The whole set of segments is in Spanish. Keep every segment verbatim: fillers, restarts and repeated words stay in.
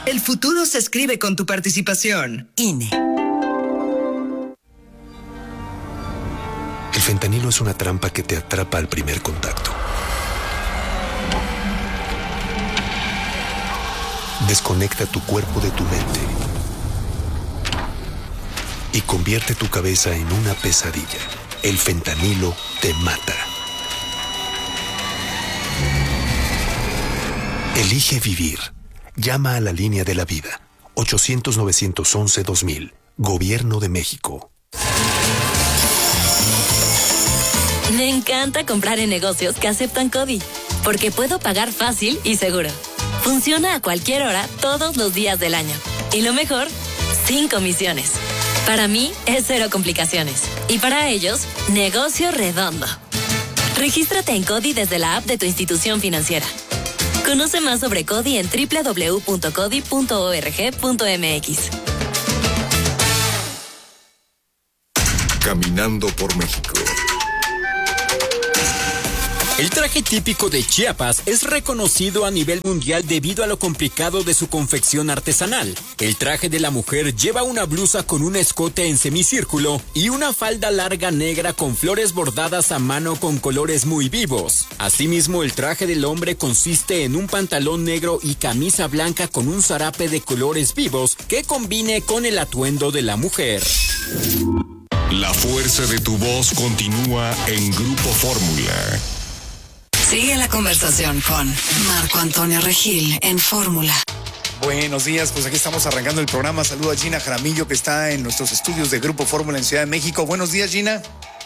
El futuro se escribe con tu participación. I N E. El fentanilo es una trampa que te atrapa al primer contacto. Desconecta tu cuerpo de tu mente y convierte tu cabeza en una pesadilla. El fentanilo te mata. Elige vivir. Llama a la línea de la vida. ochocientos, novecientos once, dos mil. Gobierno de México. Me encanta comprar en negocios que aceptan CODI, porque puedo pagar fácil y seguro. Funciona a cualquier hora, todos los días del año. Y lo mejor, sin comisiones. Para mí, es cero complicaciones. Y para ellos, negocio redondo. Regístrate en CODI desde la app de tu institución financiera. Conoce más sobre CODI en doble u doble u doble u punto codi punto org punto m x. Caminando por México. El traje típico de Chiapas es reconocido a nivel mundial debido a lo complicado de su confección artesanal. El traje de la mujer lleva una blusa con un escote en semicírculo y una falda larga negra con flores bordadas a mano con colores muy vivos. Asimismo, el traje del hombre consiste en un pantalón negro y camisa blanca con un zarape de colores vivos que combine con el atuendo de la mujer. La fuerza de tu voz continúa en Grupo Fórmula. Sigue la conversación con Marco Antonio Regil en Fórmula. Buenos días, pues aquí estamos arrancando el programa. Saludo a Gina Jaramillo, que está en nuestros estudios de Grupo Fórmula en Ciudad de México. Buenos días, Gina.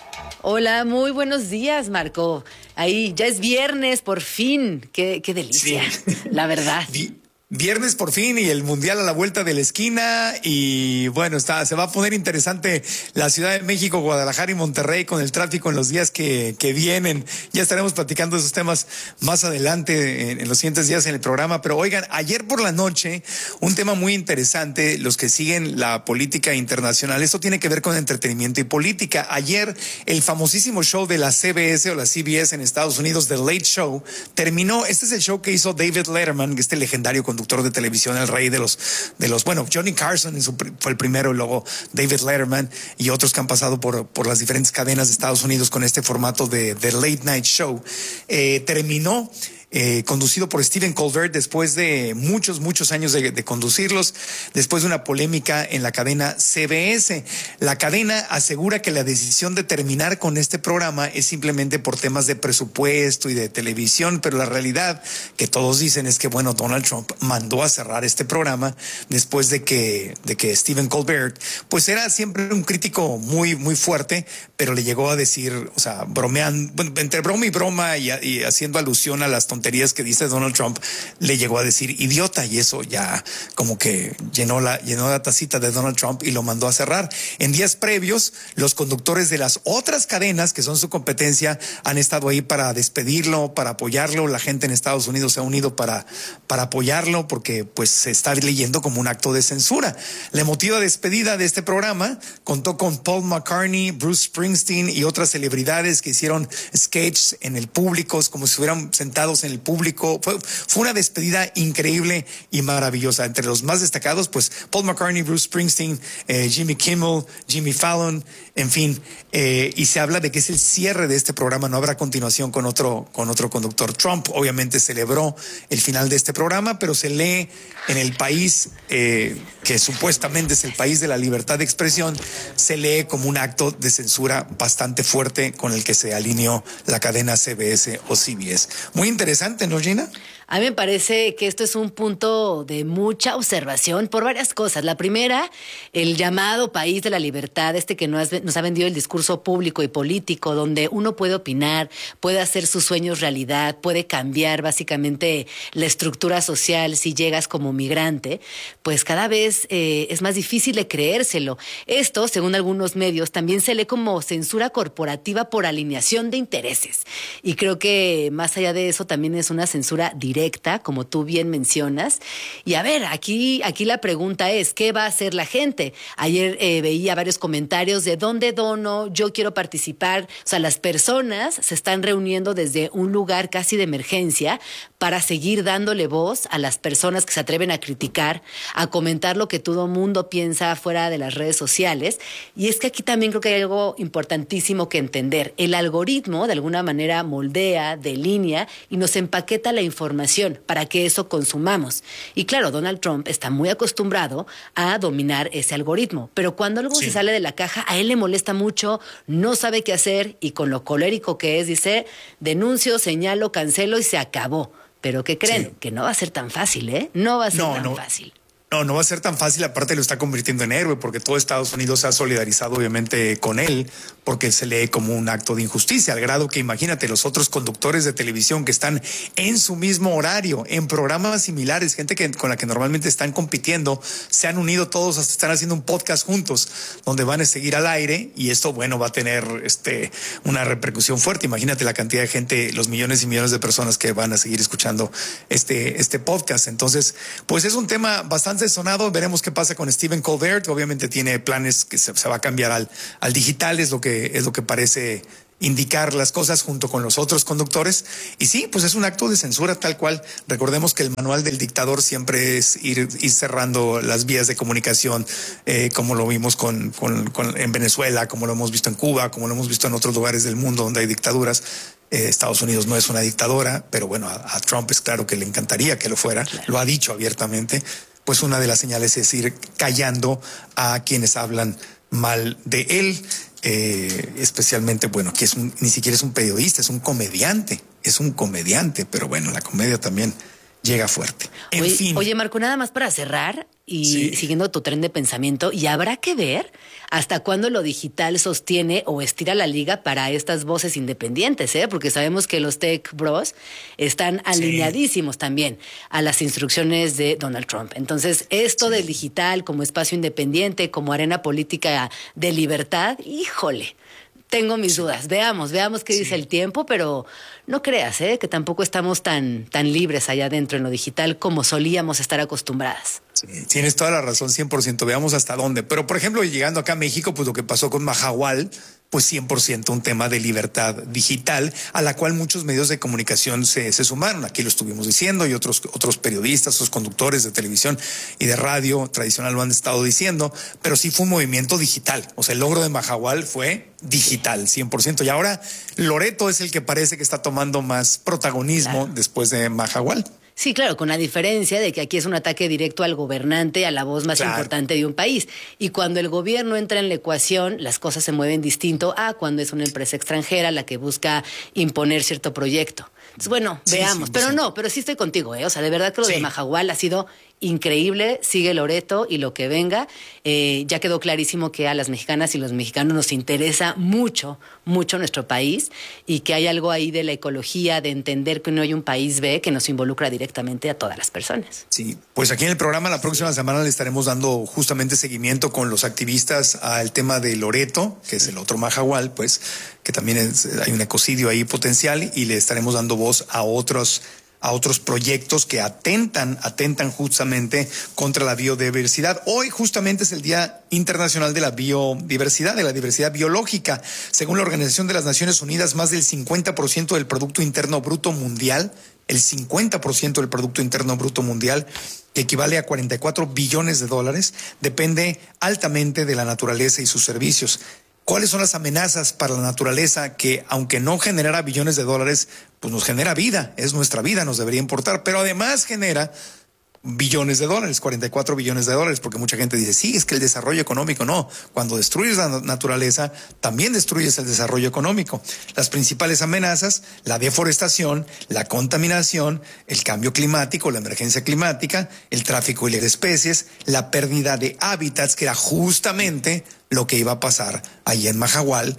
Hola, muy buenos días, Marco. Ahí ya es viernes, por fin. Qué, qué delicia, sí. La verdad. Viernes por fin y el Mundial a la vuelta de la esquina y bueno, está, se va a poner interesante la Ciudad de México, Guadalajara y Monterrey con el tráfico en los días que, que vienen. Ya estaremos platicando de esos temas más adelante en, en los siguientes días en el programa, pero oigan, ayer por la noche un tema muy interesante, los que siguen la política internacional, esto tiene que ver con entretenimiento y política. Ayer el famosísimo show de la C B S o la C B S en Estados Unidos, The Late Show, terminó. Este es el show que hizo David Letterman, este legendario conductor de televisión, el rey de los, de los, bueno, Johnny Carson en su, fue el primero, y luego David Letterman y otros que han pasado por, por las diferentes cadenas de Estados Unidos con este formato de, de Late Night Show. Eh, terminó Eh, conducido por Stephen Colbert después de muchos, muchos años de, de conducirlos, después de una polémica en la cadena C B S. La cadena asegura que la decisión de terminar con este programa es simplemente por temas de presupuesto y de televisión, pero la realidad que todos dicen es que, bueno, Donald Trump mandó a cerrar este programa después de que, de que Stephen Colbert, pues era siempre un crítico muy, muy fuerte, pero le llegó a decir, o sea, bromeando, bueno, entre broma y broma y, y haciendo alusión a las tonterías que dice Donald Trump, le llegó a decir idiota, y eso ya como que llenó la, llenó la tacita de Donald Trump y lo mandó a cerrar. En días previos, los conductores de las otras cadenas que son su competencia han estado ahí para despedirlo, para apoyarlo. La gente en Estados Unidos se ha unido para, para apoyarlo porque pues se está leyendo como un acto de censura. La emotiva despedida de este programa contó con Paul McCartney, Bruce Springsteen y otras celebridades que hicieron sketches en el público, como si estuvieran sentados en el público. Fue, fue una despedida increíble y maravillosa. Entre los más destacados, pues Paul McCartney, Bruce Springsteen, eh, Jimmy Kimmel, Jimmy Fallon, en fin, eh, y se habla de que es el cierre de este programa, no habrá continuación con otro, con otro conductor. Trump obviamente celebró el final de este programa, pero se lee en el país, eh, que supuestamente es el país de la libertad de expresión, se lee como un acto de censura bastante fuerte con el que se alineó la cadena C B S o C B S. Muy interesante, ¿no, Gina? A mí me parece que esto es un punto de mucha observación por varias cosas. La primera, el llamado país de la libertad, este que nos ha vendido el discurso público y político, donde uno puede opinar, puede hacer sus sueños realidad, puede cambiar básicamente la estructura social si llegas como migrante, pues cada vez eh, es más difícil de creérselo. Esto, según algunos medios, también se lee como censura corporativa por alineación de intereses. Y creo que más allá de eso también es una censura directa directa, como tú bien mencionas. Y a ver, aquí, aquí la pregunta es, ¿qué va a hacer la gente? Ayer eh, veía varios comentarios de dónde dono, yo quiero participar. O sea, las personas se están reuniendo desde un lugar casi de emergencia para seguir dándole voz a las personas que se atreven a criticar, a comentar lo que todo mundo piensa fuera de las redes sociales. Y es que aquí también creo que hay algo importantísimo que entender. El algoritmo, de alguna manera, moldea, delinea y nos empaqueta la información para que eso consumamos. Y claro, Donald Trump está muy acostumbrado a dominar ese algoritmo, pero cuando algo sí. se sale de la caja, a él le molesta mucho, no sabe qué hacer y con lo colérico que es, dice, denuncio, señalo, cancelo y se acabó. Pero ¿qué creen? Sí. Que no va a ser tan fácil, ¿eh? No va a ser no, tan no. fácil. No, no va a ser tan fácil, aparte lo está convirtiendo en héroe, porque todo Estados Unidos se ha solidarizado obviamente con él, porque se lee como un acto de injusticia, al grado que imagínate los otros conductores de televisión que están en su mismo horario, en programas similares, gente que, con la que normalmente están compitiendo, se han unido todos, hasta están haciendo un podcast juntos, donde van a seguir al aire, y esto, bueno, va a tener este una repercusión fuerte. Imagínate la cantidad de gente, los millones y millones de personas que van a seguir escuchando este, este podcast. Entonces, pues es un tema bastante sonado. Veremos qué pasa con Stephen Colbert. Obviamente tiene planes que se, se va a cambiar al, al digital, es lo que es lo que parece indicar las cosas junto con los otros conductores. Y sí, pues es un acto de censura tal cual. Recordemos que el manual del dictador siempre es ir, ir cerrando las vías de comunicación, eh, como lo vimos con, con, con en Venezuela, como lo hemos visto en Cuba, como lo hemos visto en otros lugares del mundo donde hay dictaduras. Eh, Estados Unidos no es una dictadura, pero bueno, a, a Trump es claro que le encantaría que lo fuera. Claro. Lo ha dicho abiertamente. Pues una de las señales es ir callando a quienes hablan mal de él, eh, especialmente, bueno, que es un, ni siquiera es un periodista, es un comediante, es un comediante, pero bueno, la comedia también llega fuerte. En oye, fin. Oye, Marco, nada más para cerrar y sí. siguiendo tu tren de pensamiento, y habrá que ver hasta cuándo lo digital sostiene o estira la liga para estas voces independientes, ¿eh? Porque sabemos que los tech bros están alineadísimos sí. también a las instrucciones de Donald Trump. Entonces, esto sí. del digital como espacio independiente, como arena política de libertad, híjole, tengo mis sí. dudas. Veamos, veamos qué sí. dice el tiempo, pero no creas, ¿eh? Que tampoco estamos tan, tan libres allá adentro en lo digital como solíamos estar acostumbradas. Sí, tienes toda la razón, cien por ciento. Veamos hasta dónde. Pero, por ejemplo, llegando acá a México, pues lo que pasó con Mahahual, pues cien por ciento un tema de libertad digital, a la cual muchos medios de comunicación se, se sumaron. Aquí lo estuvimos diciendo y otros, otros periodistas, otros conductores de televisión y de radio tradicional lo han estado diciendo, pero sí fue un movimiento digital. O sea, el logro de Mahahual fue digital, cien por ciento. Y ahora Loreto es el que parece que está tomando más protagonismo claro. después de Mahahual. Sí, claro, con la diferencia de que aquí es un ataque directo al gobernante, a la voz más claro. importante de un país. Y cuando el gobierno entra en la ecuación, las cosas se mueven distinto a cuando es una empresa extranjera la que busca imponer cierto proyecto. Entonces, bueno, sí, veamos. Sí, pero sí. no, pero sí estoy contigo, ¿eh? O sea, de verdad que lo sí. de Mahahual ha sido increíble. Sigue Loreto y lo que venga. Eh, ya quedó clarísimo que a las mexicanas y los mexicanos nos interesa mucho, mucho nuestro país y que hay algo ahí de la ecología, de entender que no hay un país B que nos involucra directamente a todas las personas. Sí, pues aquí en el programa la próxima semana le estaremos dando justamente seguimiento con los activistas al tema de Loreto, que es el otro Mahahual, pues, que también es, hay un ecocidio ahí potencial, y le estaremos dando voz a otros a otros proyectos que atentan, atentan justamente contra la biodiversidad. Hoy justamente es el Día Internacional de la Biodiversidad, de la diversidad biológica. Según la Organización de las Naciones Unidas, más del cincuenta por ciento del Producto Interno Bruto Mundial, el cincuenta por ciento del Producto Interno Bruto Mundial, que equivale a cuarenta y cuatro billones de dólares, depende altamente de la naturaleza y sus servicios. ¿Cuáles son las amenazas para la naturaleza que, aunque no generara billones de dólares, pues nos genera vida? Es nuestra vida, nos debería importar, pero además genera billones de dólares, cuarenta y cuatro billones de dólares, porque mucha gente dice, sí, es que el desarrollo económico, no. Cuando destruyes la naturaleza, también destruyes el desarrollo económico. Las principales amenazas, la deforestación, la contaminación, el cambio climático, la emergencia climática, el tráfico ilegal de especies, la pérdida de hábitats, que era justamente lo que iba a pasar ahí en Mahahual,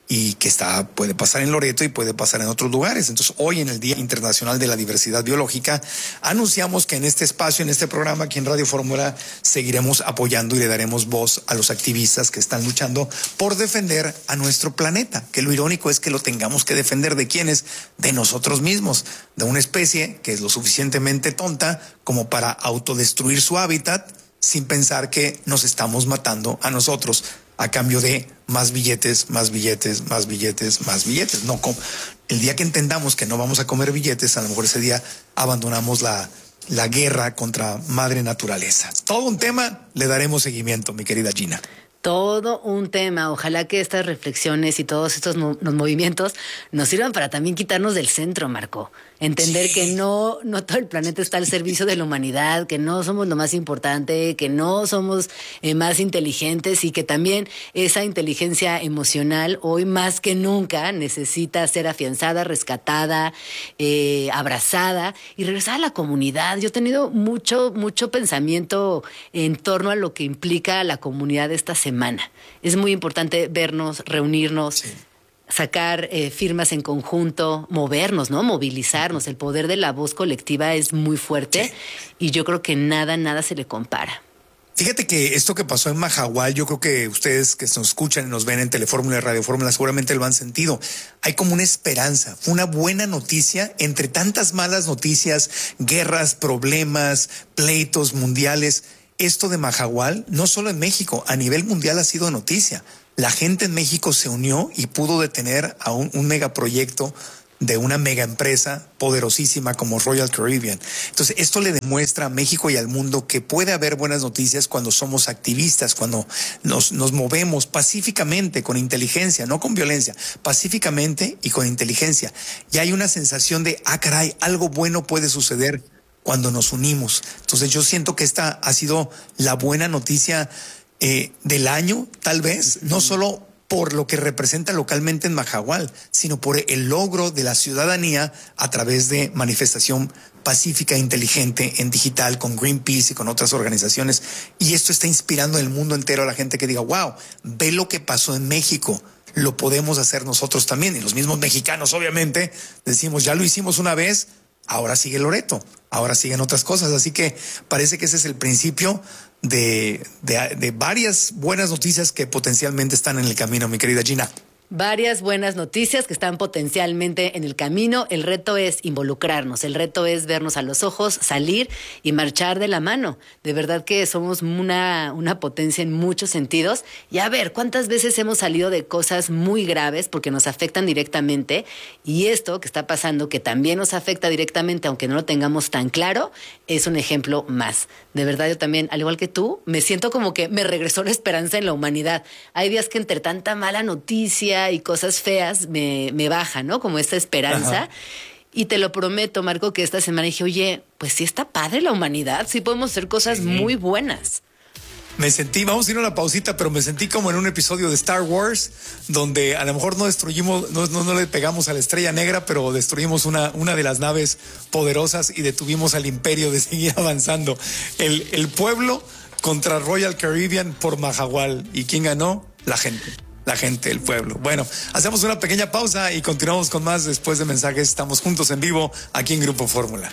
y que está, puede pasar en Loreto y puede pasar en otros lugares. Entonces, hoy en el Día Internacional de la Diversidad Biológica, anunciamos que en este espacio, en este programa, aquí en Radio Fórmula, seguiremos apoyando y le daremos voz a los activistas que están luchando por defender a nuestro planeta. Que lo irónico es que lo tengamos que defender de quiénes, de nosotros mismos, de una especie que es lo suficientemente tonta como para autodestruir su hábitat sin pensar que nos estamos matando a nosotros a cambio de más billetes, más billetes, más billetes, más billetes. No, el día que entendamos que no vamos a comer billetes, a lo mejor ese día abandonamos la, la guerra contra madre naturaleza. Todo un tema, le daremos seguimiento, mi querida Gina. Todo un tema. Ojalá que estas reflexiones y todos estos mo- los movimientos nos sirvan para también quitarnos del centro, Marco. Entender sí. que no, no todo el planeta está al servicio de la humanidad, que no somos lo más importante, que no somos eh, más inteligentes y que también esa inteligencia emocional hoy más que nunca necesita ser afianzada, rescatada, eh, abrazada y regresar a la comunidad. Yo he tenido mucho, mucho pensamiento en torno a lo que implica la comunidad esta semana. Es muy importante vernos, reunirnos, sí. sacar eh, firmas en conjunto, movernos, ¿no? Movilizarnos. El poder de la voz colectiva es muy fuerte sí. y yo creo que nada, nada se le compara. Fíjate que esto que pasó en Mahahual, yo creo que ustedes que nos escuchan y nos ven en Telefórmula y Radio Fórmula seguramente lo han sentido. Hay como una esperanza, fue una buena noticia entre tantas malas noticias, guerras, problemas, pleitos mundiales. Esto de Mahahual, no solo en México, a nivel mundial ha sido noticia. La gente en México se unió y pudo detener a un, un megaproyecto de una mega empresa poderosísima como Royal Caribbean. Entonces, esto le demuestra a México y al mundo que puede haber buenas noticias cuando somos activistas, cuando nos, nos movemos pacíficamente, con inteligencia, no con violencia, pacíficamente y con inteligencia. Y hay una sensación de, ah, caray, algo bueno puede suceder cuando nos unimos. Entonces, yo siento que esta ha sido la buena noticia eh, del año, tal vez, no solo por lo que representa localmente en Mahahual, sino por el logro de la ciudadanía a través de manifestación pacífica e inteligente en digital con Greenpeace y con otras organizaciones. Y esto está inspirando en el mundo entero a la gente que diga, wow, ve lo que pasó en México, lo podemos hacer nosotros también. Y los mismos mexicanos, obviamente, decimos, ya lo hicimos una vez, ahora sigue Loreto, ahora siguen otras cosas. Así que parece que ese es el principio de, de, de varias buenas noticias que potencialmente están en el camino, mi querida Gina. Varias buenas noticias que están potencialmente en el camino. El reto es involucrarnos, el reto es vernos a los ojos, salir y marchar de la mano. De verdad que somos una, una potencia en muchos sentidos. Y a ver, ¿cuántas veces hemos salido de cosas muy graves porque nos afectan directamente? Y esto que está pasando, que también nos afecta directamente, aunque no lo tengamos tan claro, es un ejemplo más. De verdad, yo también, al igual que tú, me siento como que me regresó la esperanza en la humanidad. Hay días que entre tanta mala noticia y cosas feas me, me baja, ¿no? Como esta esperanza. Ajá. Y te lo prometo, Marco, que esta semana dije, oye, pues sí está padre la humanidad, sí podemos hacer cosas sí. muy buenas. Me sentí, vamos a ir a una pausita, pero me sentí como en un episodio de Star Wars, donde a lo mejor no destruimos, no, no, no le pegamos a la Estrella Negra, pero destruimos una, una de las naves poderosas y detuvimos al imperio de seguir avanzando. El, el pueblo contra Royal Caribbean por Mahahual. ¿Y quién ganó? La gente. La gente, el pueblo. Bueno, hacemos una pequeña pausa y continuamos con más después de mensajes. Estamos juntos en vivo aquí en Grupo Fórmula.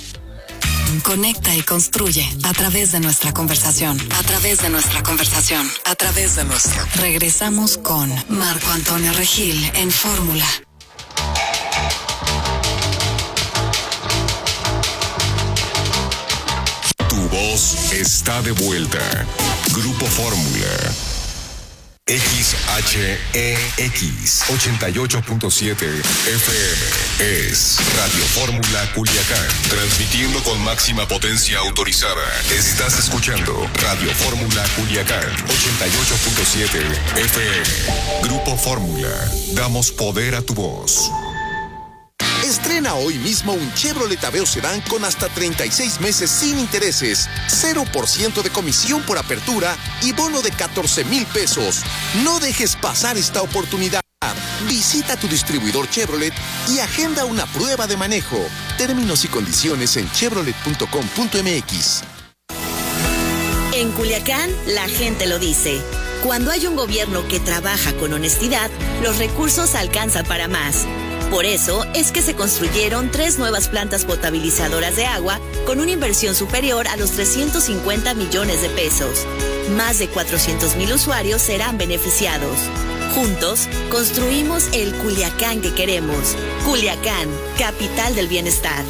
Conecta y construye a través de nuestra conversación. A través de nuestra conversación. A través de nuestra. Regresamos con Marco Antonio Regil en Fórmula. Tu voz está de vuelta. Grupo Fórmula. X H E X ochenta y ocho punto siete F M es Radio Fórmula Culiacán, transmitiendo con máxima potencia autorizada. Estás escuchando Radio Fórmula Culiacán ochenta y ocho punto siete F M. Grupo Fórmula, damos poder a tu voz. Estrena hoy mismo un Chevrolet Aveo Sedán con hasta treinta y seis meses sin intereses, cero por ciento de comisión por apertura y bono de catorce mil pesos. No dejes pasar esta oportunidad. Visita tu distribuidor Chevrolet y agenda una prueba de manejo. Términos y condiciones en chevrolet punto com punto m x. En Culiacán, la gente lo dice. Cuando hay un gobierno que trabaja con honestidad, los recursos alcanzan para más. Por eso es que se construyeron tres nuevas plantas potabilizadoras de agua con una inversión superior a los trescientos cincuenta millones de pesos. Más de cuatrocientos mil usuarios serán beneficiados. Juntos, construimos el Culiacán que queremos. Culiacán, capital del bienestar.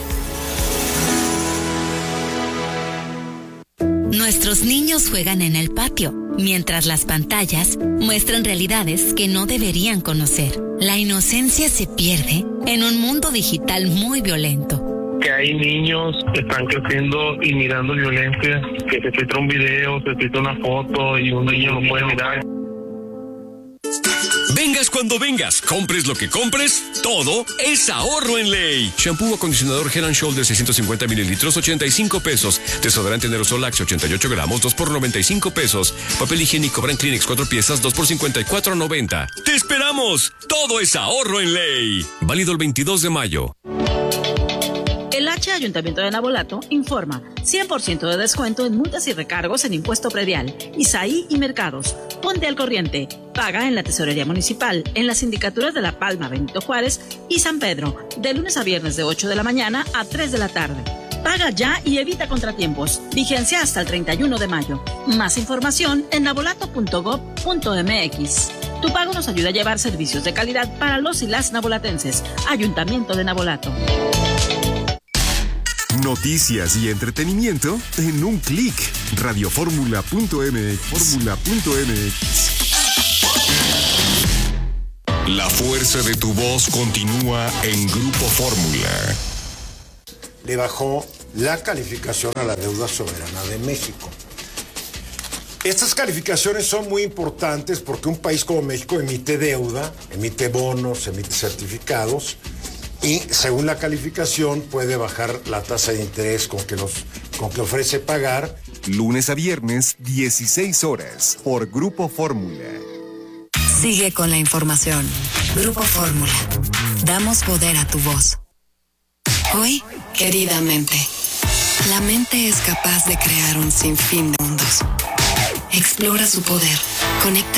Nuestros niños juegan en el patio, mientras las pantallas muestran realidades que no deberían conocer. La inocencia se pierde en un mundo digital muy violento. Que hay niños que están creciendo y mirando violencia, que se filtra un video, se filtra una foto y un niño lo puede mirar. Vengas cuando vengas, compres lo que compres, todo es ahorro en Ley. Shampoo acondicionador Head and Shoulders seiscientos cincuenta mililitros, ochenta y cinco pesos. Desodorante Aerosol Axe ochenta y ocho gramos, dos por noventa y cinco pesos. Papel higiénico Brand Kleenex cuatro piezas, dos por cincuenta y cuatro noventa. ¡Te esperamos! Todo es ahorro en Ley. Válido el veintidós de mayo. El H Ayuntamiento de Navolato informa cien por ciento de descuento en multas y recargos en impuesto predial, Isaí y mercados. Ponte al corriente. Paga en la Tesorería Municipal, en las sindicaturas de La Palma, Benito Juárez y San Pedro, de lunes a viernes de ocho de la mañana a tres de la tarde. Paga ya y evita contratiempos. Vigencia hasta el treinta y uno de mayo. Más información en navolato punto gob punto m x. Tu pago nos ayuda a llevar servicios de calidad para los y las navolatenses. Ayuntamiento de Navolato. Noticias y entretenimiento en un clic. radioformula punto m x. Fórmula punto m x. La fuerza de tu voz continúa en Grupo Fórmula. Le bajó la calificación a la deuda soberana de México. Estas calificaciones son muy importantes porque un país como México emite deuda, emite bonos, emite certificados y según la calificación puede bajar la tasa de interés con que, los, con que ofrece pagar. Lunes a viernes, dieciséis horas, por Grupo Fórmula. Sigue con la información. Grupo Fórmula. Damos poder a tu voz. Hoy, querida mente, la mente es capaz de crear un sinfín de mundos. Explora su poder. Conecta